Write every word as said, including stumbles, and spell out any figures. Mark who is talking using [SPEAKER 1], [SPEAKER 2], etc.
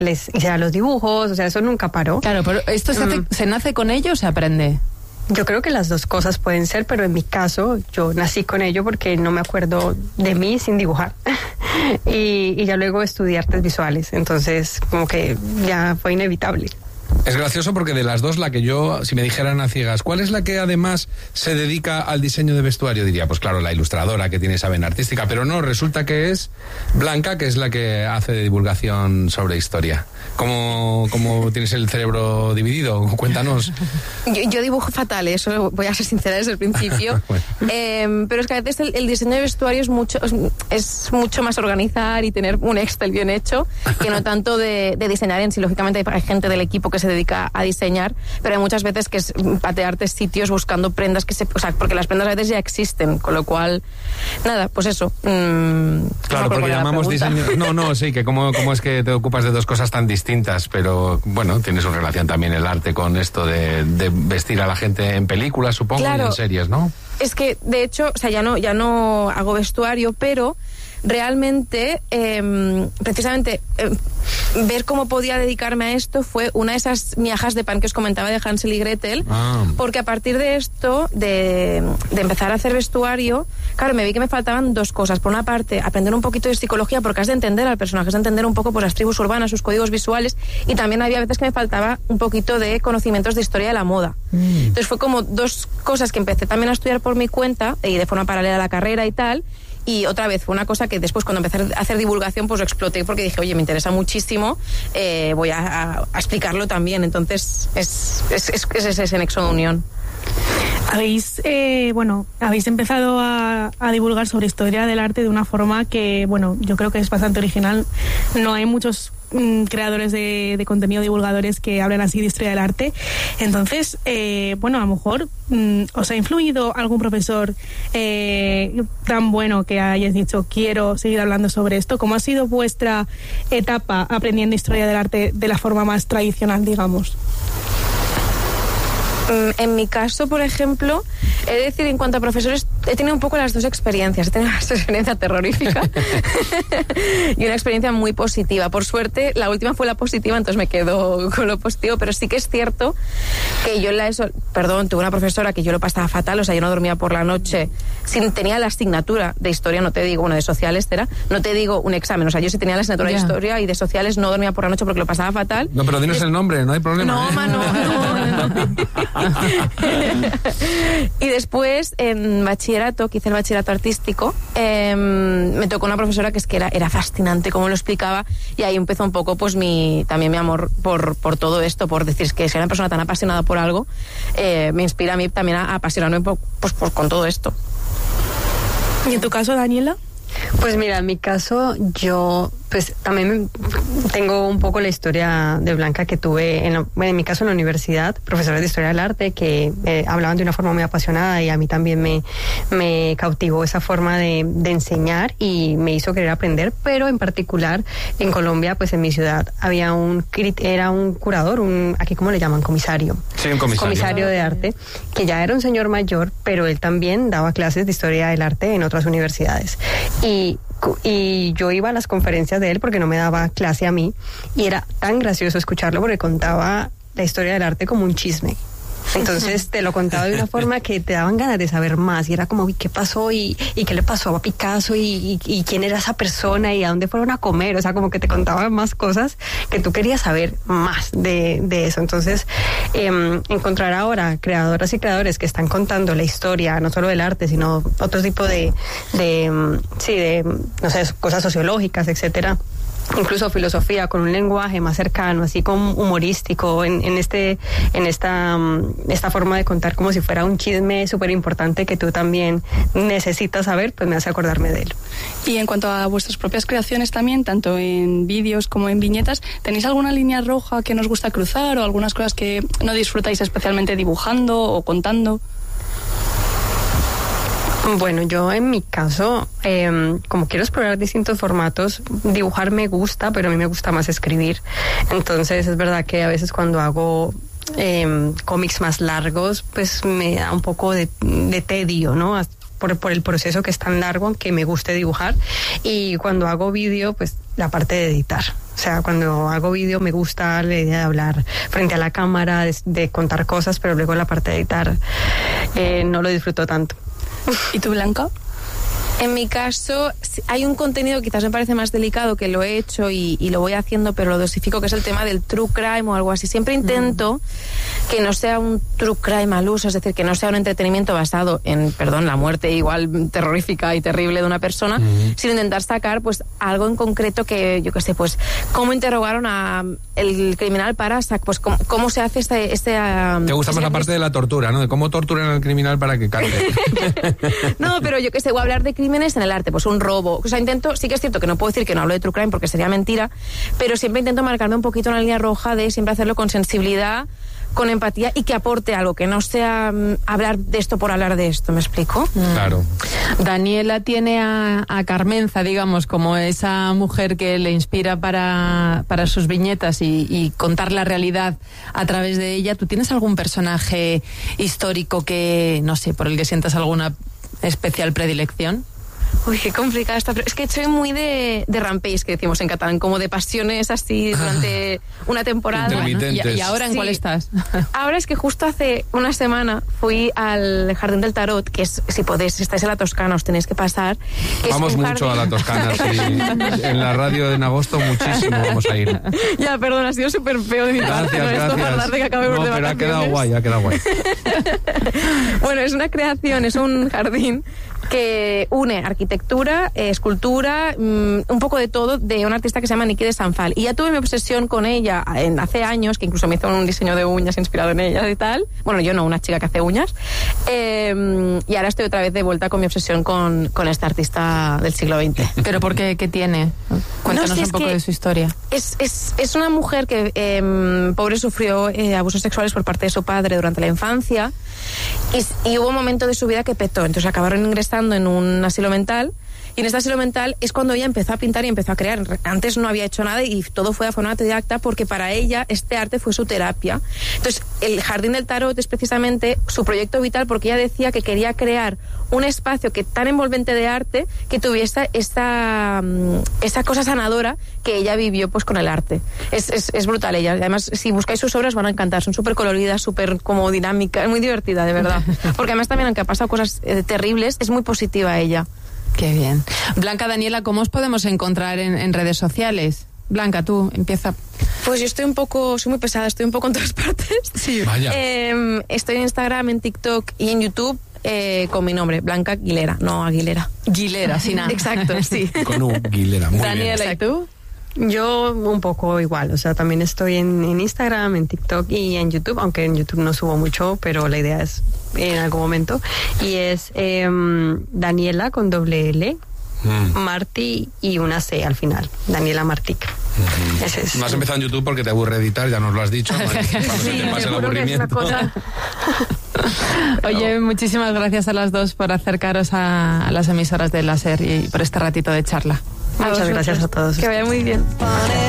[SPEAKER 1] les hiciera los dibujos, o sea, eso nunca paró.
[SPEAKER 2] Claro, pero ¿esto se, hace, mm. ¿se nace con ello o se aprende?
[SPEAKER 1] Yo creo que las dos cosas pueden ser, pero en mi caso yo nací con ello porque no me acuerdo de mí sin dibujar. y, y ya luego estudié artes visuales, entonces como que ya fue inevitable.
[SPEAKER 3] Es gracioso porque de las dos, la que yo, si me dijeran a ciegas, ¿cuál es la que además se dedica al diseño de vestuario? Diría, pues claro, la ilustradora que tiene esa vena artística, pero no, resulta que es Blanca, que es la que hace de divulgación sobre historia. ¿Cómo, cómo tienes el cerebro dividido? Cuéntanos.
[SPEAKER 4] Yo, yo dibujo fatal, eso voy a ser sincera desde el principio. Bueno. eh, pero es que a veces el, el diseño de vestuario es mucho, es, es mucho más organizar y tener un Excel bien hecho, que no tanto de, de diseñar en sí. Lógicamente hay gente del equipo que se dedica a diseñar, pero hay muchas veces que es patearte sitios buscando prendas que se, o sea, porque las prendas a veces ya existen, con lo cual, nada, pues eso. Mmm,
[SPEAKER 3] claro, porque llamamos diseño. No, no, sí, que cómo, cómo es que te ocupas de dos cosas tan distintas, pero bueno, tiene su relación también el arte con esto de, de vestir a la gente en películas, supongo, claro, y en series, ¿no?
[SPEAKER 4] Es que, de hecho, o sea, ya no, ya no hago vestuario, pero realmente, eh, precisamente, eh, ver cómo podía dedicarme a esto fue una de esas miajas de pan que os comentaba de Hansel y Gretel,
[SPEAKER 3] ah.
[SPEAKER 4] porque a partir de esto, de, de empezar a hacer vestuario, claro, me vi que me faltaban dos cosas. Por una parte, aprender un poquito de psicología, porque has de entender al personaje, has de entender un poco por las tribus urbanas, sus códigos visuales, y también había veces que me faltaba un poquito de conocimientos de historia de la moda. Mm. Entonces fue como dos cosas que empecé también a estudiar por mi cuenta, y de forma paralela a la carrera y tal. Y otra vez fue una cosa que después cuando empecé a hacer divulgación pues lo exploté porque dije, oye, me interesa muchísimo, eh, voy a, a, a explicarlo también. Entonces es, es, es, es ese, ese nexo de unión.
[SPEAKER 5] Habéis, eh, bueno, habéis empezado a, a divulgar sobre historia del arte de una forma que, bueno, yo creo que es bastante original. No hay muchos mm, creadores de, de contenido, divulgadores que hablen así de historia del arte. Entonces, eh, bueno, a lo mejor mm, os ha influido algún profesor eh, tan bueno que hayáis dicho, quiero seguir hablando sobre esto. ¿Cómo ha sido vuestra etapa aprendiendo historia del arte de la forma más tradicional, digamos?
[SPEAKER 4] En mi caso, por ejemplo, he de decir, en cuanto a profesores, he tenido un poco las dos experiencias. He tenido una experiencia terrorífica y una experiencia muy positiva. Por suerte, la última fue la positiva, entonces me quedo con lo positivo, pero sí que es cierto que yo en la ESO, perdón, tuve una profesora que yo lo pasaba fatal, o sea, yo no dormía por la noche, sin, tenía la asignatura de historia, no te digo, bueno, de sociales, era, no te digo un examen, o sea, yo sí tenía la asignatura yeah. de historia y de sociales, no dormía por la noche porque lo pasaba fatal.
[SPEAKER 3] No, pero dinos es... el nombre, no hay problema.
[SPEAKER 4] No,
[SPEAKER 3] ¿eh?
[SPEAKER 4] ma, no, no, no. Y después en bachillerato, que hice el bachillerato artístico, eh, me tocó una profesora que es que era, era fascinante cómo lo explicaba, y ahí empezó un poco pues mi también mi amor por, por todo esto, por decir que si era una persona tan apasionada por algo, eh, me inspira a mí también a, a apasionarme por, pues, por, con todo esto.
[SPEAKER 5] ¿Y en tu caso, Daniela?
[SPEAKER 1] Pues mira, en mi caso yo pues también tengo un poco la historia de Blanca que tuve, en, bueno, en mi caso en la universidad, profesores de historia del arte que eh, hablaban de una forma muy apasionada, y a mí también me, me cautivó esa forma de, de enseñar y me hizo querer aprender, pero en particular en Colombia, pues en mi ciudad había un, era un curador, un, aquí ¿cómo le llaman? Comisario.
[SPEAKER 3] Sí, un comisario.
[SPEAKER 1] Comisario de arte, que ya era un señor mayor, pero él también daba clases de historia del arte en otras universidades. Y y yo iba a las conferencias de él porque no me daba clase a mí, y era tan gracioso escucharlo porque contaba la historia del arte como un chisme. Entonces te lo contaba de una forma que te daban ganas de saber más, y era como, ¿y qué pasó? ¿Y, y qué le pasó a Picasso? ¿Y, y, y quién era esa persona? ¿Y a dónde fueron a comer? O sea, como que te contaba más cosas que tú querías saber más de, de eso. Entonces, eh, encontrar ahora creadoras y creadores que están contando la historia, no solo del arte, sino otro tipo de, de sí, de, no sé, cosas sociológicas, etcétera, incluso filosofía, con un lenguaje más cercano, así como humorístico, en, en este, en esta, um, esta forma de contar como si fuera un chisme súper importante que tú también necesitas saber, pues me hace acordarme de él.
[SPEAKER 6] Y en cuanto a vuestras propias creaciones también, tanto en vídeos como en viñetas, ¿tenéis alguna línea roja que nos gusta cruzar, o algunas cosas que no disfrutáis especialmente dibujando o contando?
[SPEAKER 1] Bueno, yo en mi caso, eh, como quiero explorar distintos formatos, dibujar me gusta, pero a mí me gusta más escribir. Entonces es verdad que a veces cuando hago eh, cómics más largos, pues me da un poco de, de tedio, ¿no? Por, por el proceso que es tan largo, aunque me guste dibujar. Y cuando hago vídeo, pues la parte de editar. O sea, cuando hago vídeo me gusta la idea de hablar frente a la cámara, de, de contar cosas, pero luego la parte de editar eh, no lo disfruto tanto.
[SPEAKER 6] ¿Y tú, Blanca?
[SPEAKER 4] En mi caso, hay un contenido que quizás me parece más delicado, que lo he hecho y, y lo voy haciendo, pero lo dosifico, que es el tema del true crime o algo así. Siempre intento mm. que no sea un true crime al uso, es decir, que no sea un entretenimiento basado en, perdón, la muerte igual terrorífica y terrible de una persona, mm. sino intentar sacar pues algo en concreto que, yo qué sé, pues cómo interrogaron a el criminal para, pues cómo, cómo se hace este... este um,
[SPEAKER 3] Te gusta más la parte de la tortura, ¿no? De cómo torturan al criminal para que cante.
[SPEAKER 4] No, pero yo qué sé, voy a hablar de crímenes en el arte, pues un robo. O sea, intento, sí que es cierto que no puedo decir que no hablo de true crime porque sería mentira, pero siempre intento marcarme un poquito una línea roja de siempre hacerlo con sensibilidad, con empatía y que aporte algo, que no sea um, hablar de esto por hablar de esto, ¿me explico?
[SPEAKER 3] Claro.
[SPEAKER 2] Daniela tiene a, a Carmenza, digamos, como esa mujer que le inspira para, para sus viñetas y, y contar la realidad a través de ella. ¿Tú tienes algún personaje histórico que, no sé, por el que sientas alguna especial predilección?
[SPEAKER 4] Uy, qué complicada esta. Es que soy muy de, de rampage, que decimos en catalán, como de pasiones así durante una temporada.
[SPEAKER 2] ¿Y, y ahora en sí. cuál estás?
[SPEAKER 4] Ahora es que justo hace una semana fui al Jardín del Tarot, que es, si podéis, si estáis en la Toscana, os tenéis que pasar. Que
[SPEAKER 3] vamos mucho jardín... a la Toscana, sí. En la radio en agosto muchísimo vamos a ir.
[SPEAKER 4] Ya, perdón, ha sido súper feo de mi parte.
[SPEAKER 3] Gracias,
[SPEAKER 4] Esto
[SPEAKER 3] gracias.
[SPEAKER 4] más tarde que acabemos
[SPEAKER 3] no,
[SPEAKER 4] de
[SPEAKER 3] pero
[SPEAKER 4] vacaciones.
[SPEAKER 3] ha quedado guay, ha quedado guay.
[SPEAKER 4] Bueno, es una creación, es un jardín que une arquitectura, eh, escultura, mmm, un poco de todo, de una artista que se llama Niki de Sanfal. Y ya tuve mi obsesión con ella en, hace años, que incluso me hizo un diseño de uñas inspirado en ella y tal. Bueno, yo no, una chica que hace uñas. Eh, y ahora estoy otra vez de vuelta con mi obsesión con, con esta artista del siglo veinte.
[SPEAKER 2] ¿Pero por qué? ¿Qué tiene? Cuéntanos
[SPEAKER 4] no sé,
[SPEAKER 2] un poco de su historia.
[SPEAKER 4] Es, es, es una mujer que, eh, pobre, sufrió eh, abusos sexuales por parte de su padre durante la infancia y, y hubo un momento de su vida que petó. Entonces acabaron ingresando en un asilo mental. Y en este asilo mental es cuando ella empezó a pintar y empezó a crear. Antes no había hecho nada y todo fue de forma autodidacta porque para ella este arte fue su terapia. Entonces, el Jardín del Tarot es precisamente su proyecto vital porque ella decía que quería crear un espacio que tan envolvente de arte que tuviese esta, esta cosa sanadora que ella vivió pues con el arte. Es, es, es brutal ella. Además, si buscáis sus obras van a encantar. Son súper coloridas, súper como dinámicas, muy divertida, de verdad. Porque además también, aunque ha pasado cosas eh, terribles, es muy positiva ella.
[SPEAKER 2] Qué bien. Blanca, Daniela, ¿cómo os podemos encontrar en, en redes sociales? Blanca, tú, empieza.
[SPEAKER 4] Pues yo estoy un poco, soy muy pesada, estoy un poco en todas partes.
[SPEAKER 2] Sí.
[SPEAKER 3] Vaya.
[SPEAKER 4] Eh, estoy en Instagram, en TikTok y en YouTube eh, con mi nombre, Blanca Aguilera, no Aguilera.
[SPEAKER 2] Aguilera, sin nada.
[SPEAKER 4] Exacto, sí.
[SPEAKER 3] Con un Aguilera, muy
[SPEAKER 2] Daniela,
[SPEAKER 3] bien.
[SPEAKER 2] ¿y tú?
[SPEAKER 1] Yo un poco igual, o sea, también estoy en, en Instagram, en TikTok y en YouTube, aunque en YouTube no subo mucho, pero la idea es en algún momento. Y es eh, Daniela con doble L, mm. Martí y una C al final, Daniela Martic. Mm-hmm. Ese es.
[SPEAKER 3] No has empezado en YouTube porque te aburre editar, ya nos lo has dicho. Cuando
[SPEAKER 4] sí,
[SPEAKER 3] te pase el aburrimiento.
[SPEAKER 2] Oye, muchísimas gracias a las dos por acercaros a, a las emisoras de Láser y por este ratito de charla.
[SPEAKER 1] Muchas gracias a todos.
[SPEAKER 4] Que vaya muy bien.